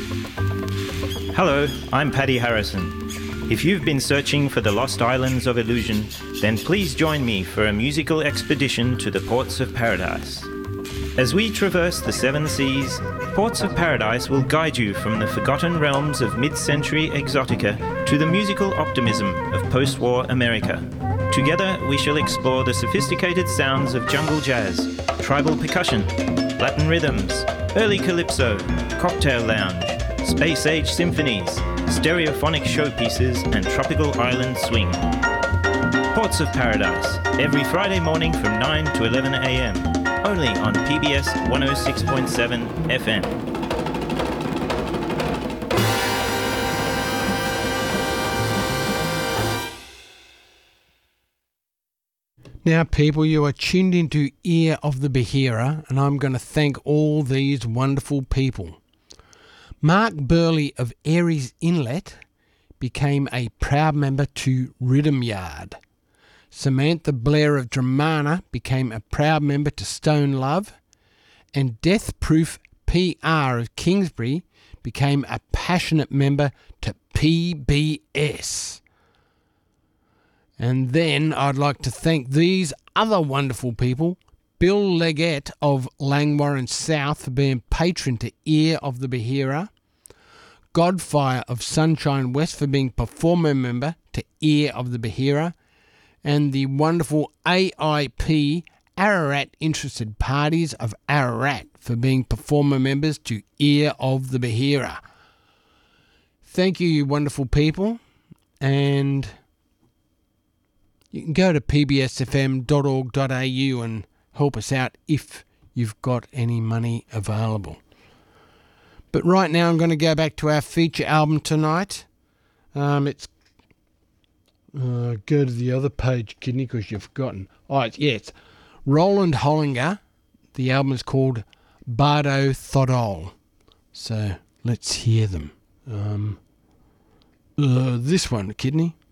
Hello, I'm Paddy Harrison. If you've been searching for the lost islands of illusion, then please join me for a musical expedition to the Ports of Paradise. As we traverse the seven seas, Ports of Paradise will guide you from the forgotten realms of mid-century exotica to the musical optimism of post-war America. Together, we shall explore the sophisticated sounds of jungle jazz, tribal percussion, Latin rhythms, early calypso, cocktail lounge, space-age symphonies, stereophonic showpieces, and tropical island swing. Ports of Paradise, every Friday morning from 9 to 11 a.m, only on PBS 106.7 FM. Now, people, you are tuned into Ear of the Bahira, and I'm going to thank all these wonderful people. Mark Burley of Aries Inlet became a proud member to Rhythm Yard. Samantha Blair of Dramana became a proud member to Stone Love. And Death Proof PR of Kingsbury became a passionate member to PBS. And then I'd like to thank these other wonderful people. Bill Leggett of Langwarrin South for being patron to Ear of the Bahira. Godfire of Sunshine West for being performer member to Ear of the Bahira. And the wonderful AIP Ararat Interested Parties of Ararat for being performer members to Ear of the Bahira. Thank you, you wonderful people. And you can go to pbsfm.org.au and help us out if you've got any money available. But right now I'm going to go back to our feature album tonight. It's go to the other page, Kidney, because you've forgotten. It's Roland Hollinger. The album is called Bardo Thodol. So let's hear them. This one, Kidney.